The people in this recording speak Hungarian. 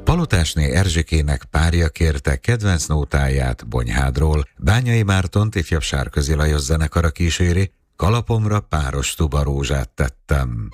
Palotásné Erzsikének párja kérte kedvenc nótáját Bonyhádról, Bányai Mártont ifjabb Sárközi Lajos zenekara kíséri, kalapomra páros tuba rózsát tettem.